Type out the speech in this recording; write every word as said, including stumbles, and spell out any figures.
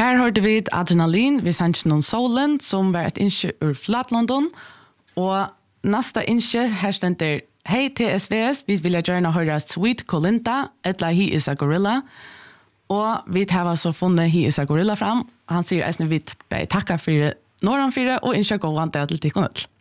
Her hørte vi Adrenalin, vi sendte noen solen, som var et innskje ur Flatlondon, og neste innskje, her stender Hei T S V S, vi vil gjerne høre Sweet Colinta, etla He is a Gorilla, og vi har altså funnet He is a Gorilla fram. Han sier eisne vi takkar for Noran fire, og innskje gående til tikkonøtt.